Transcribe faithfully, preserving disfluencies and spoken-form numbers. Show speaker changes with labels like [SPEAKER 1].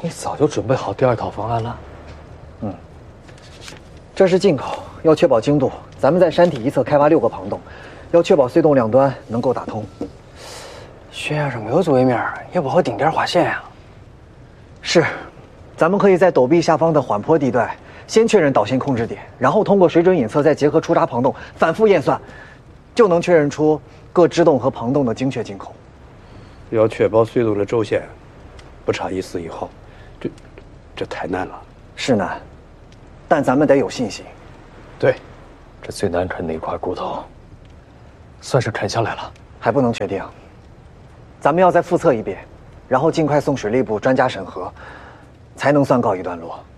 [SPEAKER 1] 你早就准备好第二套方案了？
[SPEAKER 2] 嗯，这是进口，要确保精度。咱们在山体一侧开挖六个旁洞，要确保隧洞两端能够打通。
[SPEAKER 3] 薛先生没有作为面，也不好顶点划线呀。
[SPEAKER 2] 是，咱们可以在陡壁下方的缓坡地带先确认导线控制点，然后通过水准隐测，再结合出闸旁洞反复验算，就能确认出各支洞和旁洞的精确进口。
[SPEAKER 4] 要确保隧道的轴线不差一丝一毫，这这太难了。
[SPEAKER 2] 是难，但咱们得有信心。
[SPEAKER 1] 对，这最难啃的一块骨头，算是啃下来了。
[SPEAKER 2] 还不能确定，咱们要再复测一遍，然后尽快送水利部专家审核，才能算告一段落。